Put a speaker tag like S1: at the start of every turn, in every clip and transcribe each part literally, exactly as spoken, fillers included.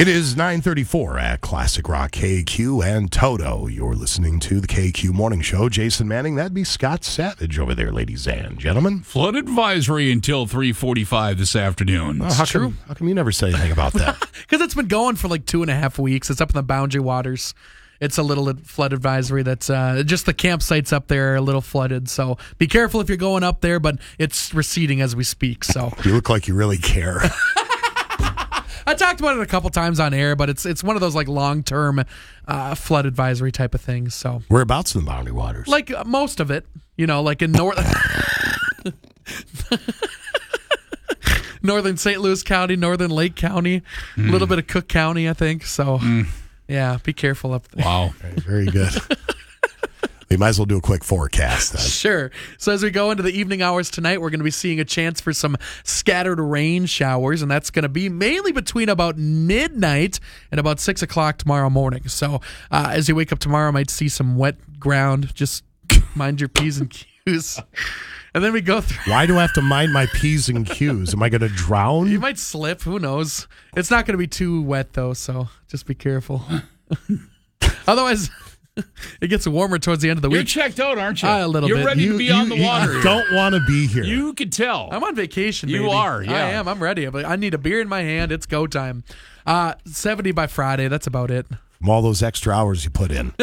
S1: It is nine thirty-four at Classic Rock K Q and Toto. You're listening to the K Q Morning Show. Jason Manning, that'd be Scott Savage over there, ladies and gentlemen.
S2: Flood advisory until three forty-five this afternoon.
S1: Oh, how, come, how come you never say anything about that?
S3: Because it's been going for like two and a half weeks. It's up in the Boundary Waters. It's a little flood advisory that's uh, just the campsites up there are a little flooded. So be careful if you're going up there, but it's receding as we speak. So
S1: you look like you really care.
S3: I talked about it a couple times on air, but it's it's one of those like long-term uh, flood advisory type of things. So
S1: whereabouts in the Boundary Waters?
S3: Like uh, most of it, you know, like in north northern Saint Louis County, northern Lake County, a mm. little bit of Cook County, I think. So. Mm. Yeah, be careful up there.
S2: Wow.
S1: Okay, very good. We might as well do a quick forecast then.
S3: Sure. So as we go into the evening hours tonight, we're going to be seeing a chance for some scattered rain showers, and that's going to be mainly between about midnight and about six o'clock tomorrow morning. So uh, as you wake up tomorrow, might see some wet ground. Just mind your P's and Q's. And then we go through.
S1: Why do I have to mind my P's and Q's? Am I going to drown?
S3: You might slip. Who knows? It's not going to be too wet, though, so just be careful. Otherwise, it gets warmer towards the end of the week.
S2: You're checked out, aren't you?
S3: Uh, a little
S2: You're
S3: bit.
S2: ready
S1: you,
S2: to be
S1: you,
S2: on the
S1: you,
S2: water.
S1: You don't want to be here.
S2: You could tell.
S3: I'm on vacation,
S2: You
S3: baby.
S2: are, yeah.
S3: I am. I'm ready. But I need a beer in my hand. It's go time. Uh, seventy by Friday. That's about it.
S1: From all those extra hours you put in.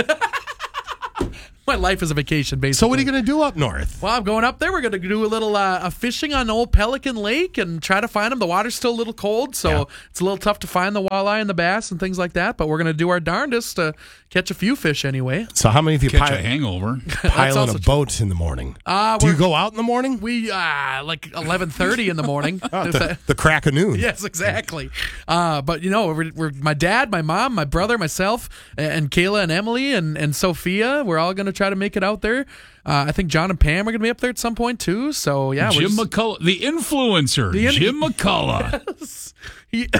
S3: My life is a vacation, basically.
S1: So what are you going to do up north?
S3: Well, I'm going up there. We're going to do a little uh, a fishing on Old Pelican Lake and try to find them. The water's still a little cold, so yeah. It's a little tough to find the walleye and the bass and things like that, but we're going to do our darndest to catch a few fish anyway.
S1: So how many of you
S2: catch
S1: pile,
S2: a hangover?
S1: pile in a boat true. in the morning?
S3: Uh,
S1: do you go out in the morning?
S3: We, uh, like eleven thirty in the morning.
S1: oh, the, the crack of noon.
S3: Yes, exactly. Uh, but, you know, we're, we're my dad, my mom, my brother, myself, and Kayla and Emily and, and Sophia, we're all going to try to make it out there. Uh, I think John and Pam are going to be up there at some point, too. So, yeah.
S2: Jim
S3: just,
S2: McCullough, the influencer, the in- Jim McCullough.
S3: Yes. He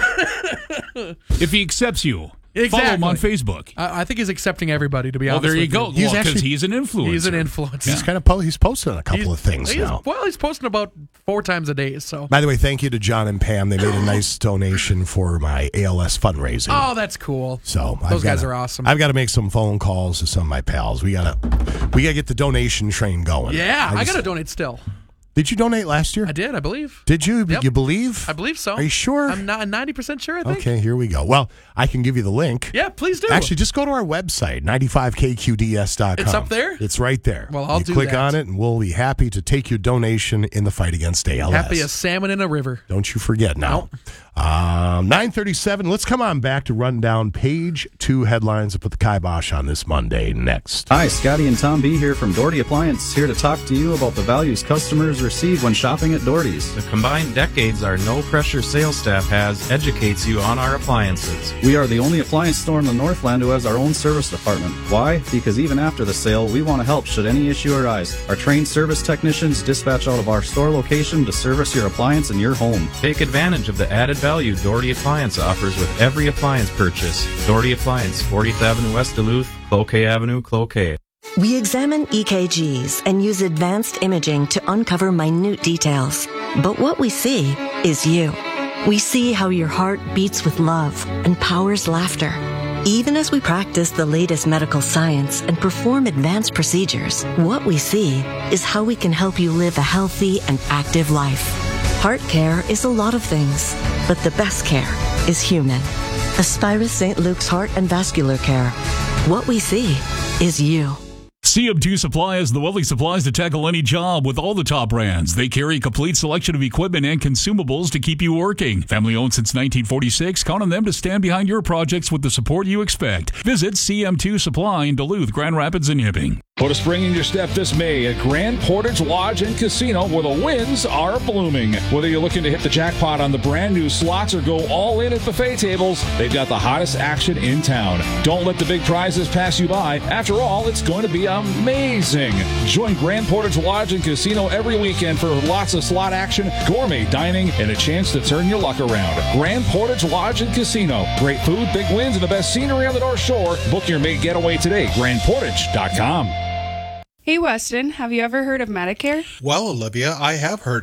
S2: if he accepts you.
S3: Exactly.
S2: Follow him on Facebook.
S3: I, I think he's accepting everybody, to be
S2: well,
S3: honest.
S2: Well, there you
S3: with
S2: go.
S3: He's
S2: well,
S3: actually
S2: he's an influencer.
S3: He's an influencer.
S1: He's kind of po- he's posting a couple
S3: he's,
S1: of things
S3: he's,
S1: now.
S3: Well, he's posting about four times a day. So.
S1: By the way, thank you to John and Pam. They made a nice donation for my A L S fundraising.
S3: Oh, that's cool.
S1: So
S3: those
S1: I've
S3: guys
S1: gotta,
S3: are awesome.
S1: I've got to make some phone calls to some of my pals. We gotta we gotta get the donation train going.
S3: Yeah, I,
S1: I
S3: got to donate still.
S1: Did you donate last year?
S3: I did, I believe.
S1: Did you?
S3: Yep.
S1: You believe?
S3: I believe so.
S1: Are you sure?
S3: I'm not ninety percent sure, I think.
S1: Okay, here we go. Well, I can give you the link.
S3: Yeah, please do.
S1: Actually, just go to our website, ninety-five K Q D S dot com.
S3: It's up there?
S1: It's right there.
S3: Well, I'll
S1: you
S3: do
S1: click
S3: that.
S1: on it, and we'll be happy to take your donation in the fight against A L S.
S3: Happy as salmon in a river.
S1: Don't you forget now.
S3: Nope.
S1: Um, nine thirty-seven. Let's come on back to run down page two headlines and put the kibosh on this Monday next.
S4: Hi, Scotty and Tom B. here from Doherty Appliance, here to talk to you about the values customers receive when shopping at Doherty's.
S5: The combined decades our no-pressure sales staff has educates you on our appliances.
S4: We are the only appliance store in the Northland who has our own service department. Why? Because even after the sale, we want to help should any issue arise. Our trained service technicians dispatch out of our store location to service your appliance in your home.
S5: Take advantage of the added value Doherty Appliance offers with every appliance purchase. Doherty Appliance, fortieth Avenue West Duluth, Cloquet Avenue, Cloquet.
S6: We examine E K Gs and use advanced imaging to uncover minute details. But what we see is you. We see how your heart beats with love and powers laughter. Even as we practice the latest medical science and perform advanced procedures, what we see is how we can help you live a healthy and active life. Heart care is a lot of things, but the best care is human. Aspirus Saint Luke's Heart and Vascular Care. What we see is you.
S2: C M two Supply has the welding supplies to tackle any job with all the top brands. They carry a complete selection of equipment and consumables to keep you working. Family owned since nineteen forty-six, count on them to stand behind your projects with the support you expect. Visit C M two Supply in Duluth, Grand Rapids, and Hibbing.
S7: Put a spring in your step this May at Grand Portage Lodge and Casino, where the winds are blooming. Whether you're looking to hit the jackpot on the brand new slots or go all in at buffet tables, they've got the hottest action in town. Don't let the big prizes pass you by. After all, it's going to be amazing. Join Grand Portage Lodge and Casino every weekend for lots of slot action, gourmet dining, and a chance to turn your luck around. Grand Portage Lodge and Casino. Great food, big wins, and the best scenery on the North Shore. Book your May getaway today. grand portage dot com.
S8: Hey, Weston, have you ever heard of Medicare?
S9: Well, Olivia, I have heard of it,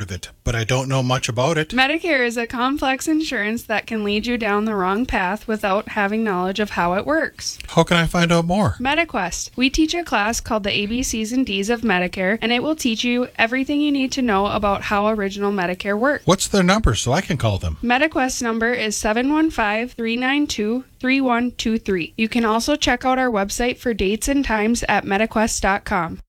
S8: but I don't know much about it.
S9: Medicare is a complex insurance that can lead you down the wrong path without having knowledge of how it works.
S8: How can I find out more?
S9: MediQuest. We teach a class called the A B Cs and Ds of Medicare, and it will teach you everything you need to know about how original Medicare works.
S8: What's their number so I can call them?
S9: MediQuest number is seven one five, three nine two, three one two three. You can also check out our website for dates and times at mediquest dot com.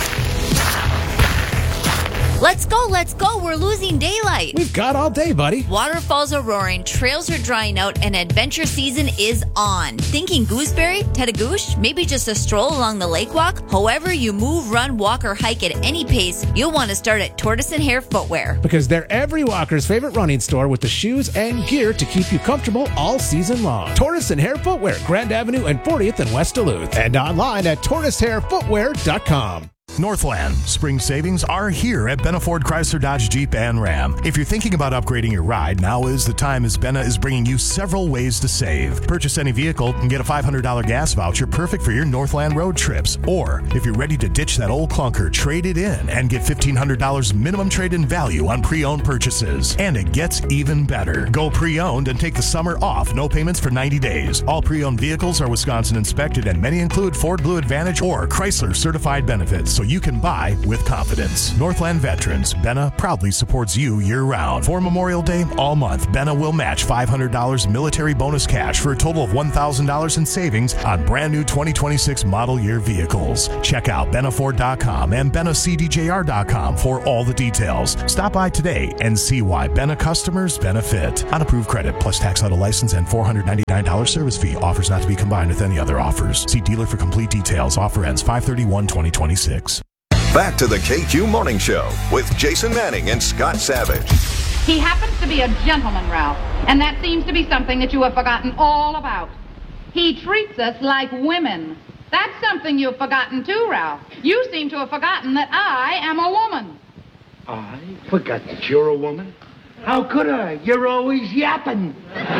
S10: Let's go, let's go. We're losing daylight.
S11: We've got all day, buddy.
S10: Waterfalls are roaring, trails are drying out, and adventure season is on. Thinking gooseberry, Tedagoosh, maybe just a stroll along the lake walk? However you move, run, walk, or hike at any pace, you'll want to start at Tortoise and Hare Footwear.
S11: Because they're every walker's favorite running store with the shoes and gear to keep you comfortable all season long. Tortoise and Hare Footwear, Grand Avenue and fortieth in West Duluth. And online at tortoise hare footwear dot com.
S1: Northland spring savings are here at Benna Ford Chrysler Dodge Jeep and Ram. If you're thinking about upgrading your ride, now is the time, as Benna is bringing you several ways to save. Purchase any vehicle and get a five hundred dollars gas voucher perfect for your Northland road trips. Or if you're ready to ditch that old clunker, trade it in and get fifteen hundred dollars minimum trade-in value on pre-owned purchases. And it gets even better. Go pre-owned and take the summer off. No payments for ninety days. All pre-owned vehicles are Wisconsin inspected, and many include Ford Blue Advantage or Chrysler certified benefits, so you can buy with confidence. Northland Veterans, Benna proudly supports you year-round. For Memorial Day, all month, Benna will match five hundred dollars military bonus cash for a total of one thousand dollars in savings on brand new twenty twenty-six model year vehicles. Check out benna ford dot com and benna c d j r dot com for all the details. Stop by today and see why Benna customers benefit. Unapproved credit plus tax auto license and four hundred ninety-nine dollars service fee. Offers not to be combined with any other offers. See dealer for complete details. Offer ends five thirty-one twenty twenty-six.
S12: Back to the K Q Morning Show with Jason Manning and Scott Savage.
S13: He happens to be a gentleman, Ralph, and that seems to be something that you have forgotten all about. He treats us like women. That's something you've forgotten too, Ralph. You seem to have forgotten that I am a woman.
S14: I forgot that you're a woman? How could I? You're always yapping.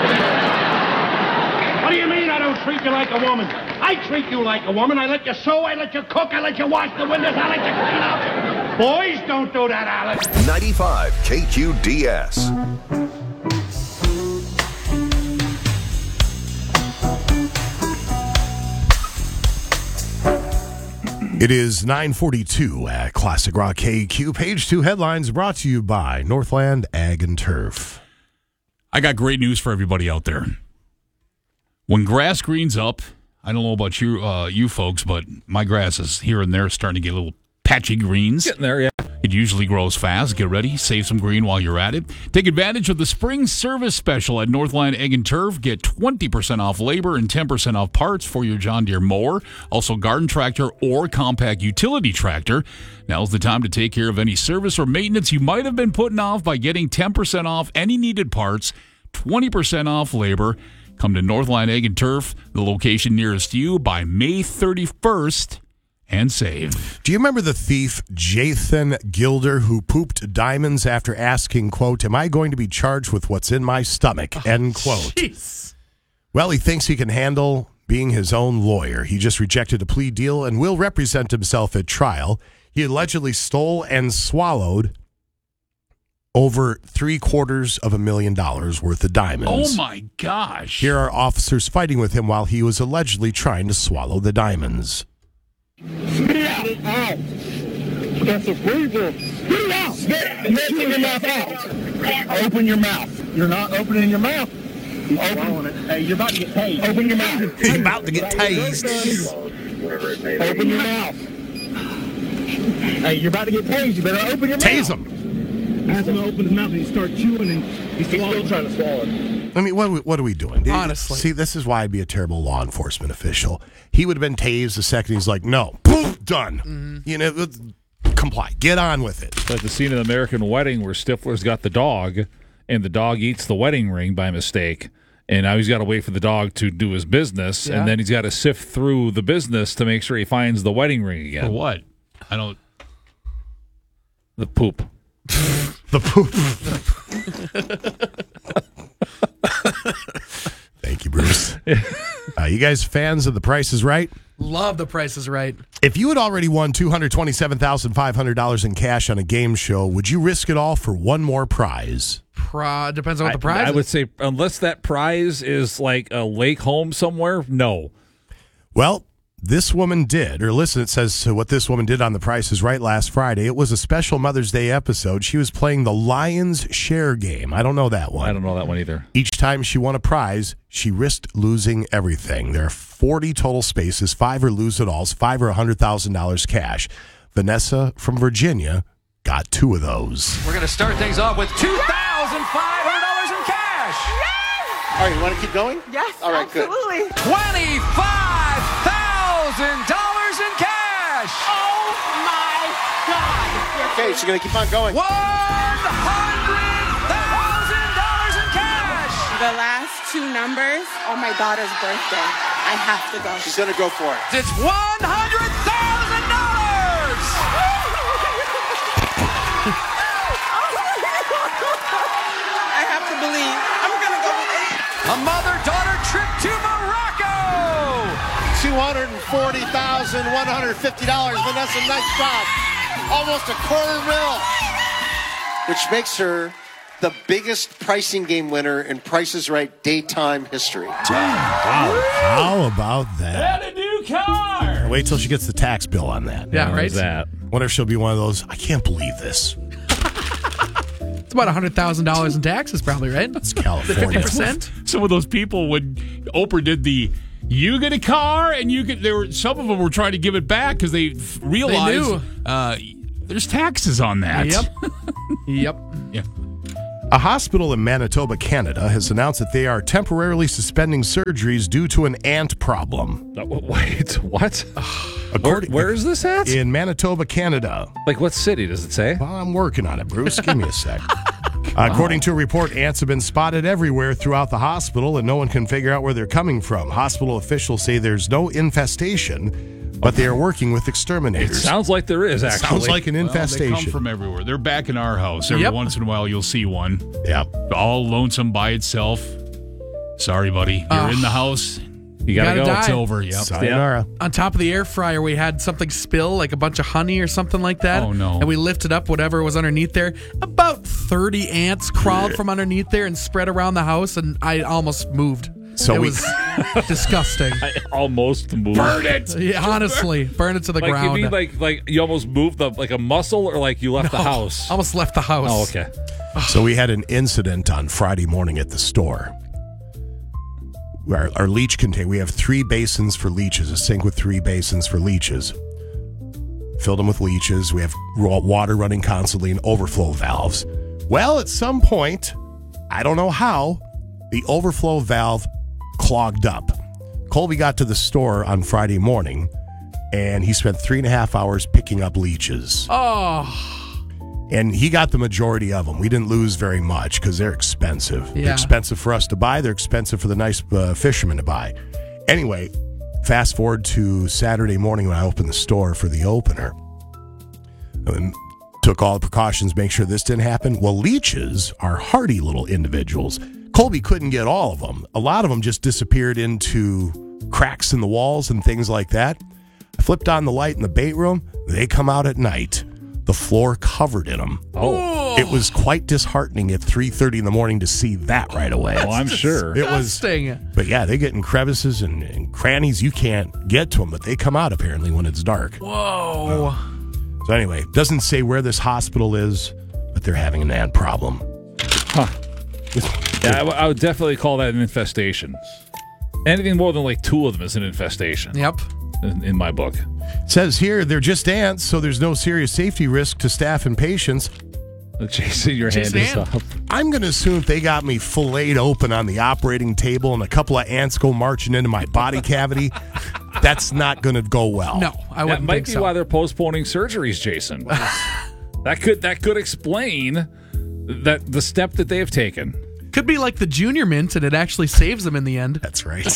S14: What do you mean I don't treat you like a woman? I treat you like a woman. I let you sew, I let you cook, I let you wash the windows, I let you clean up. Boys don't do that, Alice.
S12: ninety-five K Q D S.
S1: It is nine forty-two at Classic Rock K Q. Page two headlines brought to you by Northland Ag and Turf.
S2: I got great news for everybody out there. When grass greens up, I don't know about you, uh, you folks, but my grass is here and there starting to get a little patchy greens.
S7: Getting there, yeah.
S2: It usually grows fast. Get ready. Save some green while you're at it. Take advantage of the spring service special at Northland Egg and Turf. Get twenty percent off labor and ten percent off parts for your John Deere mower. Also, garden tractor or compact utility tractor. Now's the time to take care of any service or maintenance you might have been putting off by getting ten percent off any needed parts, twenty percent off labor. Come to Northland Egg and Turf, the location nearest you, by May thirty-first, and save.
S1: Do you remember the thief, Jathan Gilder, who pooped diamonds after asking, quote, "Am I going to be charged with what's in my stomach?"
S3: Oh,
S1: end quote.
S3: Geez.
S1: Well, he thinks he can handle being his own lawyer. He just rejected a plea deal and will represent himself at trial. He allegedly stole and swallowed over three quarters of a million dollars worth of diamonds.
S2: Oh, my gosh.
S1: Here are officers fighting with him while he was allegedly trying to swallow the diamonds.
S14: Spit it out. That's a free bill. Spit it out. Spit your mouth out. Open your mouth. You're not opening your mouth. Open it. Hey, you're about to get tased. Open your mouth.
S1: He's about to get tased.
S14: Open your mouth. Hey, you're about to get tased. You better open your mouth.
S1: Tase him.
S14: Ask him to open his mouth and he starts chewing and he's still trying to swallow it.
S1: I mean, what are we, what are we doing?
S3: Honestly.
S1: See, this is why I'd be a terrible law enforcement official. He would have been tased the second he's like, no, boom, done. Mm-hmm. You know, comply. Get on with it.
S7: It's like the scene in the American Wedding where Stifler's got the dog, and the dog eats the wedding ring by mistake. And now he's got to wait for the dog to do his business, yeah. and then he's got to sift through the business to make sure he finds the wedding ring again.
S2: For what? I don't...
S7: The poop.
S1: The poop. Thank you, Bruce. uh, Uh, you guys fans of The Price is Right?
S3: Love The Price is Right.
S1: If you had already won two hundred twenty-seven thousand five hundred dollars in cash on a game show, would you risk it all for one more prize?
S3: Pro- depends on what the prize
S7: I,
S3: is.
S7: I would say, unless that prize is like a lake home somewhere, no.
S1: Well, this woman did, or listen, it says what this woman did on The Price is Right last Friday. It was a special Mother's Day episode. She was playing the Lions Share game. I don't know that one.
S7: I don't know that one either.
S1: Each time she won a prize, she risked losing everything. There are forty total spaces, five are lose-it-alls, five are one hundred thousand dollars cash. Vanessa from Virginia got two of those.
S15: We're going to start things off with two thousand five hundred dollars in cash.
S16: Yes! All right, you want to keep going?
S15: Yes,
S16: All right,
S15: absolutely. Good. twenty-five thousand dollars in cash.
S16: Oh, my God. Okay, so you're going to keep on going.
S15: one hundred thousand dollars in cash.
S17: The last two numbers are my daughter's birthday. I have to go.
S16: She's going to go for it.
S15: It's one hundred thousand dollars.
S17: I have to believe. I'm going to go with it.
S15: A mother-daughter trip to Morocco.
S16: two hundred forty thousand one hundred fifty dollars. Vanessa, nice job. Almost a quarter mil. Which makes her the biggest pricing game winner in Price is Right daytime history.
S1: Wow. How about that?
S7: And a new car.
S1: Wait till she gets the tax bill on that.
S3: Yeah, right?
S7: That.
S1: Wonder if she'll be one of those, I can't believe this.
S3: It's about one hundred thousand dollars in taxes, probably, right?
S1: It's California.
S3: fifty percent?
S2: Some of those people, when Oprah did the, you get a car, and you get, there were, some of them were trying to give it back because they f- realized
S3: knew.
S2: Uh, there's taxes on that.
S3: Yep. Yep.
S2: Yeah.
S1: A hospital in Manitoba, Canada, has announced that they are temporarily suspending surgeries due to an ant problem.
S7: Uh, Wait, what?
S1: According,
S7: where, where is this at?
S1: In Manitoba, Canada.
S7: Like what city does it say?
S1: Well, I'm working on it, Bruce. Give me a sec. Uh, according to a report, ants have been spotted everywhere throughout the hospital, and no one can figure out where they're coming from. Hospital officials say there's no infestation, but they are working with exterminators.
S7: It sounds like there is, actually.
S1: Sounds like an
S2: Well,
S1: infestation.
S2: they come from everywhere. They're back in our house. Every
S3: Yep.
S2: once in a while, you'll see one.
S1: Yep.
S2: All lonesome by itself. Sorry, buddy. You're
S3: Uh,
S2: in the house.
S7: You gotta,
S3: gotta
S7: go.
S3: die.
S2: It's over. Yep.
S1: Sayonara.
S3: On top of the air fryer, we had something spill, like a bunch of honey or something like that.
S2: Oh, no.
S3: And we lifted up whatever was underneath there. About thirty ants crawled from underneath there and spread around the house, and I almost moved.
S1: So
S3: it
S1: we-
S3: was disgusting.
S7: I almost moved.
S2: Burn it.
S3: Yeah, honestly, burn it to the
S7: Like
S3: ground.
S7: you mean like like you almost moved the like a muscle, or like you left the
S3: No,
S7: house?
S3: Almost left the house.
S7: Oh, okay.
S1: So we had an incident on Friday morning at the store. Our, our leech container, we have three basins for leeches, a sink with three basins for leeches. Filled them with leeches. We have raw water running constantly and overflow valves. Well, at some point, I don't know how, the overflow valve clogged up. Colby got to the store on Friday morning, and he spent three and a half hours picking up leeches.
S3: Oh,
S1: And he got the majority of them. We didn't lose very much because they're expensive. They're
S3: Yeah.
S1: expensive for us to buy. They're expensive for the nice uh, fishermen to buy. Anyway, fast forward to Saturday morning when I opened the store for the opener. And took all the precautions, make sure this didn't happen. Well, leeches are hardy little individuals. Colby couldn't get all of them. A lot of them just disappeared into cracks in the walls and things like that. I flipped on the light in the bait room. They come out at night. The floor covered in them.
S7: Oh.
S1: It was quite disheartening at three thirty in the morning to see that right away.
S7: Oh, I'm sure.
S1: It was,
S3: disgusting.
S1: but yeah, they get in crevices and, and crannies. You can't get to them, but they come out apparently when it's dark.
S3: Whoa.
S1: So anyway, doesn't say where this hospital is, but they're having an ant problem.
S7: Huh. Yeah, I, w- I would definitely call that an infestation. Anything more than like two of them is an infestation.
S3: Yep.
S7: In, in my book.
S1: It says here they're just ants, so there's no serious safety risk to staff and patients.
S7: Jason, your
S3: Jason
S7: hand is
S3: hand.
S7: up.
S1: I'm going to assume if they got me filleted open on the operating table and a couple of ants go marching into my body cavity, that's not going to go well.
S3: No, I
S7: That
S3: wouldn't
S7: might
S3: think
S7: be
S3: so.
S7: why they're postponing surgeries, Jason. that could that could explain that the step that they've taken.
S3: Could be like the junior mint, and it actually saves them in the end.
S1: That's right.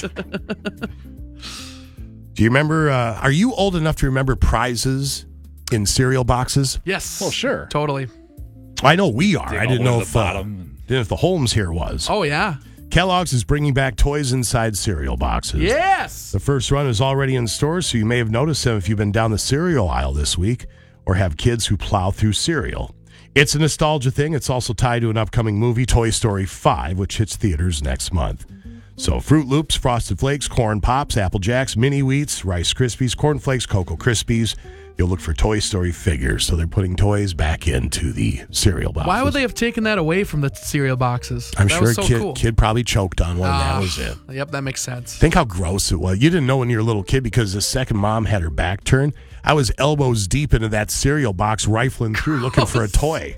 S1: Do you remember, uh, are you old enough to remember prizes in cereal boxes?
S3: Yes.
S7: Well, sure.
S3: Totally.
S1: I know we are.
S7: Dig
S1: I didn't
S7: all
S1: know
S7: the
S1: if, uh,
S7: bottom.
S1: didn't know if the Holmes here was.
S3: Oh, yeah.
S1: Kellogg's is bringing back toys inside cereal boxes.
S3: Yes!
S1: The first run is already in stores, so you may have noticed them if you've been down the cereal aisle this week or have kids who plow through cereal. It's a nostalgia thing. It's also tied to an upcoming movie, Toy Story five, which hits theaters next month. So Fruit Loops, Frosted Flakes, Corn Pops, Apple Jacks, Mini Wheats, Rice Krispies, Corn Flakes, Cocoa Krispies. You'll look for Toy Story figures. So they're putting toys back into the cereal boxes.
S3: Why would they have taken that away from the cereal boxes?
S1: I'm
S3: that
S1: sure
S3: was
S1: a
S3: so
S1: kid,
S3: cool.
S1: kid probably choked on one.
S3: Ah,
S1: That was it.
S3: Yep, that makes sense.
S1: Think how gross it was. You didn't know when you were a little kid because the second mom had her back turned. I was elbows deep into that cereal box, rifling through looking for a toy.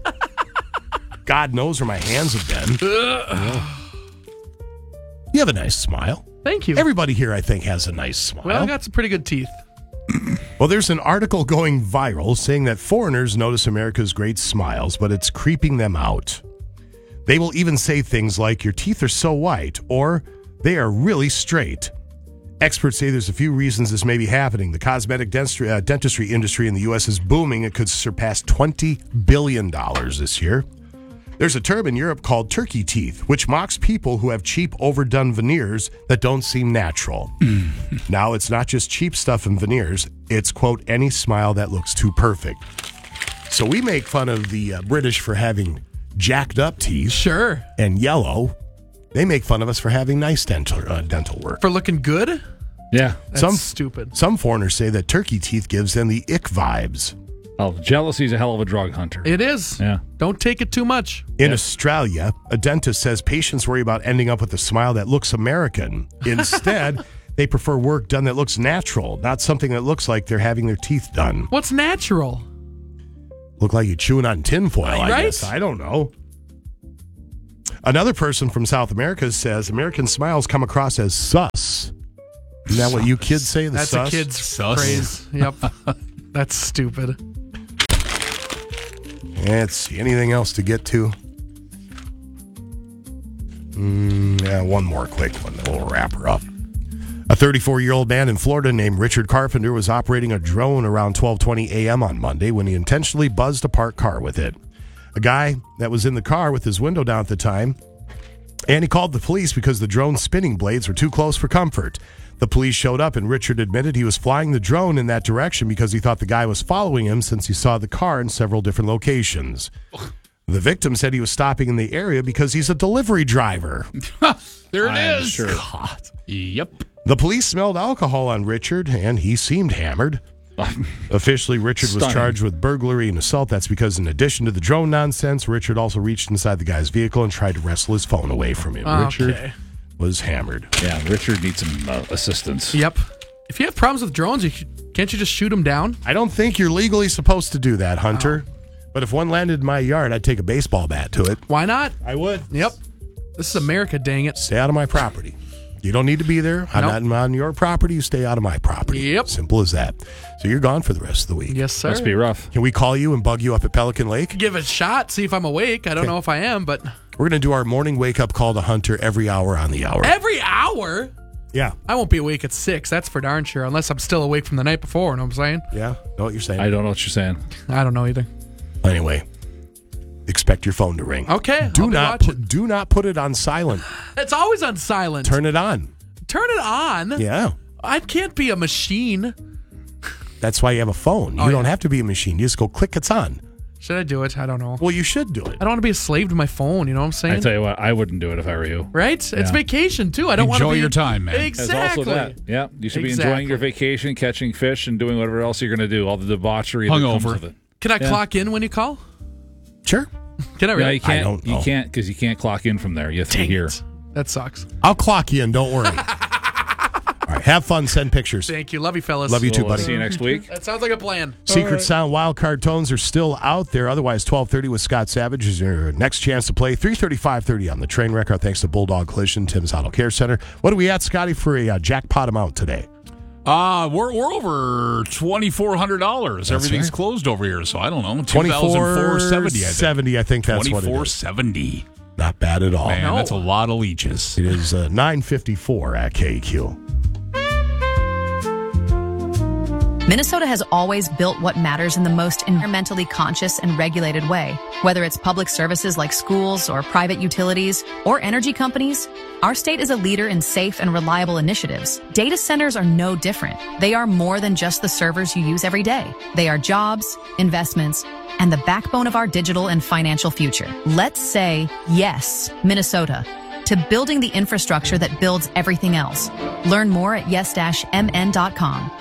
S1: God knows where my hands have been. Yeah. You have a nice smile.
S3: Thank you.
S1: Everybody here, I think, has a nice smile.
S3: Well, I got some pretty good teeth.
S1: Well, there's an article going viral saying that foreigners notice America's great smiles, but it's creeping them out. They will even say things like, your teeth are so white, or they are really straight. Experts say there's a few reasons this may be happening. The cosmetic dentistry, uh, dentistry industry in the U S is booming. It could surpass twenty billion dollars this year. There's a term in Europe called turkey teeth, which mocks people who have cheap, overdone veneers that don't seem natural. Now, it's not just cheap stuff and veneers. It's, quote, any smile that looks too perfect. So we make fun of the uh, British for having jacked up teeth.
S3: Sure.
S1: And yellow. They make fun of us for having nice dental, uh, dental work.
S3: For looking good?
S7: Yeah.
S3: That's
S1: some,
S3: stupid.
S1: Some foreigners say that turkey teeth gives them the ick vibes.
S7: Oh, jealousy's a hell of a drug, Hunter.
S3: It is.
S7: Yeah.
S3: Don't take it too much.
S1: In Australia, a dentist says patients worry about ending up with a smile that looks American. Instead, they prefer work done that looks natural, not something that looks like they're having their teeth done.
S3: What's natural?
S1: Look like you're chewing on tinfoil, I
S3: Right?
S1: guess. I don't know. Another person from South America says American smiles come across as sus. Isn't that what you kids say? The
S3: That's
S1: sus?
S3: a kid's
S2: Sus.
S3: phrase. Yep. That's stupid.
S1: Let's see. Anything else to get to? Mm, yeah, one more quick one. Then we'll wrap her up. A thirty-four-year-old man in Florida named Richard Carpenter was operating a drone around twelve twenty a.m. on Monday when he intentionally buzzed a parked car with it. A guy that was in the car with his window down at the time, and he called the police because the drone's spinning blades were too close for comfort. The police showed up, and Richard admitted he was flying the drone in that direction because he thought the guy was following him since he saw the car in several different locations. The victim said he was stopping in the area because he's a delivery driver.
S2: There it
S7: I'm
S2: is.
S7: sure.
S2: God. Yep.
S1: The police smelled alcohol on Richard, and he seemed hammered. Officially, Richard was
S7: Stunning.
S1: charged with burglary and assault. That's because in addition to the drone nonsense, Richard also reached inside the guy's vehicle and tried to wrestle his phone away from him.
S3: Okay.
S1: Richard was hammered.
S7: Yeah, Richard needs some uh, assistance.
S3: Yep. If you have problems with drones, you, can't you just shoot them down?
S1: I don't think you're legally supposed to do that, Hunter.
S3: Oh.
S1: But if one landed in my yard, I'd take a baseball bat to it.
S3: Why not?
S1: I would.
S3: Yep. This is America, dang it.
S1: Stay out of my property. You don't need to be there. I'm
S3: Nope.
S1: not on your property. You stay out of my property.
S3: Yep.
S1: Simple as that. So you're gone for the rest of the week.
S3: Yes, sir.
S7: Must be rough.
S1: Can we call you and bug you up at Pelican Lake?
S3: Give it a shot, see if I'm awake. I don't
S1: Okay.
S3: know if I am, but
S1: We're going to do our morning wake-up call to Hunter every hour on the hour.
S3: every hour?
S1: Yeah.
S3: I won't be awake at six, that's for darn sure, unless I'm still awake from the night before, know what I'm saying?
S1: Yeah? Know what you're saying?
S7: I don't know what you're saying.
S3: I don't know either.
S1: Anyway, expect your phone to ring.
S3: Okay,
S1: Do
S3: I'll be
S1: not
S3: watching.
S1: put, do not put it on silent.
S3: It's always on silent.
S1: Turn it on.
S3: Turn it on?
S1: Yeah.
S3: I can't be a machine.
S1: That's why you have a phone. You
S3: Oh,
S1: don't
S3: yeah.
S1: have to be a machine. You just go click, it's on.
S3: Should I do it? I don't know.
S1: Well, you should do it.
S3: I don't want to be a slave to my phone, you know what I'm saying?
S7: I tell you what, I wouldn't do it if I were you.
S3: Right? It's
S7: Yeah.
S3: vacation, too. I don't want to
S2: Enjoy
S3: be...
S2: your time, man.
S7: There's
S3: Exactly.
S7: also that. Yeah, you should be
S3: Exactly.
S7: enjoying your vacation, catching fish, and doing whatever else you're going to do. All the debauchery that comes
S2: Hungover.
S7: with it.
S3: Can I
S7: Yeah.
S3: clock in when you call?
S1: Sure.
S3: Can I
S7: Yeah,
S3: really?
S7: you can't.
S1: don't
S7: You
S1: know.
S7: can't because you can't clock in from there. You have to be
S3: Dang
S7: here.
S3: it. That sucks.
S1: I'll clock you in. Don't worry. All right. Have fun. Send pictures.
S3: Thank you. Love you, fellas.
S1: Love you too,
S7: So we'll
S1: buddy.
S7: see you next week.
S3: That sounds like a plan.
S1: Secret Sound wildcard tones are still out there. Otherwise, twelve thirty with Scott Savage is your next chance to play. three thirty, five thirty on the train wreck. Our thanks to Bulldog Collision, Tim's Auto Care Center. What are we at, Scotty, for a uh, jackpot amount today?
S2: Uh, we're we're over twenty-four hundred dollars.
S1: That's
S2: Everything's
S1: right.
S2: closed over here, so I don't know. two thousand four seventy, I think.
S1: seventy, I think that's what it is.
S2: twenty-four seventy.
S1: Not bad at all.
S2: Man,
S3: No.
S2: that's a lot of leeches.
S1: It is uh, nine fifty-four at K Q.
S18: Minnesota has always built what matters in the most environmentally conscious and regulated way. Whether it's public services like schools or private utilities or energy companies, our state is a leader in safe and reliable initiatives. Data centers are no different. They are more than just the servers you use every day. They are jobs, investments, and the backbone of our digital and financial future. Let's say yes, Minnesota, to building the infrastructure that builds everything else. Learn more at yes dash m n dot com.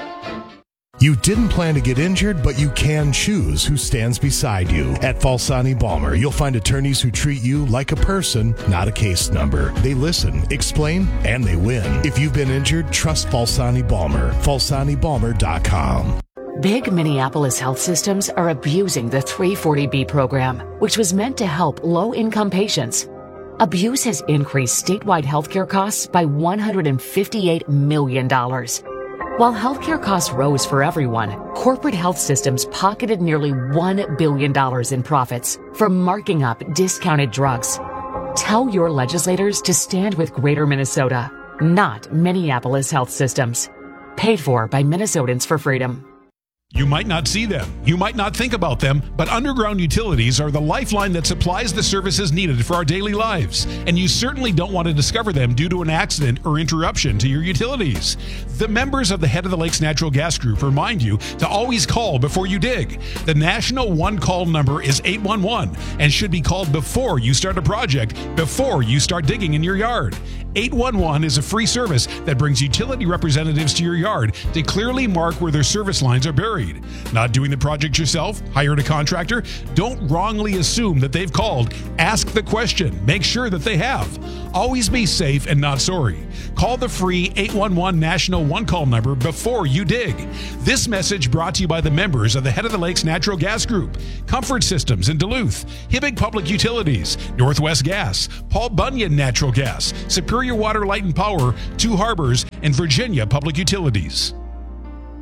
S1: You didn't plan to get injured, but you can choose who stands beside you. At Falsani Balmer, you'll find attorneys who treat you like a person, not a case number. They listen, explain, and they win. If you've been injured, trust Falsani Balmer. falsani balmer dot com.
S19: Big Minneapolis health systems are abusing the three forty B program, which was meant to help low-income patients. Abuse has increased statewide healthcare costs by one hundred fifty-eight million dollars. While healthcare costs rose for everyone, corporate health systems pocketed nearly one billion dollars in profits from marking up discounted drugs. Tell your legislators to stand with Greater Minnesota, not Minneapolis health systems. Paid for by Minnesotans for Freedom.
S20: You might not see them, you might not think about them, but underground utilities are the lifeline that supplies the services needed for our daily lives. And you certainly don't want to discover them due to an accident or interruption to your utilities. The members of the Head of the Lakes Natural Gas Group remind you to always call before you dig. The national one-call number is eight one one and should be called before you start a project, before you start digging in your yard. eight one one is a free service that brings utility representatives to your yard to clearly mark where their service lines are buried. Not doing the project yourself? Hired a contractor? Don't wrongly assume that they've called. Ask the question. Make sure that they have. Always be safe and not sorry. Call the free eight one one National One Call number before you dig. This message brought to you by the members of the Head of the Lakes Natural Gas Group, Comfort Systems in Duluth, Hibbing Public Utilities, Northwest Gas, Paul Bunyan Natural Gas, Superior Water, Light and Power, Two Harbors, and Virginia Public Utilities.